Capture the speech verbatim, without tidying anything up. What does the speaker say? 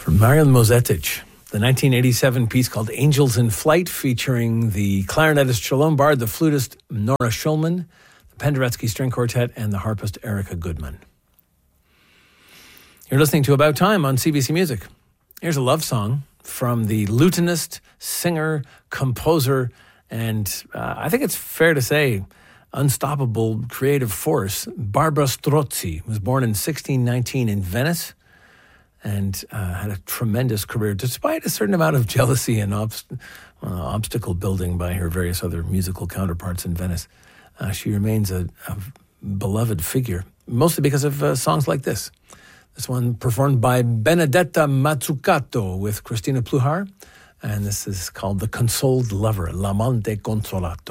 From Marian Mozetic, the nineteen eighty-seven piece called Angels in Flight, featuring the clarinetist Shalom Bard, the flutist Nora Schulman, the Penderecki String Quartet, and the harpist Erica Goodman. You're listening to About Time on C B C Music. Here's a love song from the lutenist, singer, composer, and uh, I think it's fair to say, unstoppable creative force, Barbara Strozzi, was born in sixteen nineteen in Venice and uh, had a tremendous career, despite a certain amount of jealousy and obst- uh, obstacle building by her various other musical counterparts in Venice. Uh, she remains a, a beloved figure, mostly because of uh, songs like this. This one performed by Benedetta Mazzucato with Christina Pluhar, and this is called The Consoled Lover, L'Amante Consolato.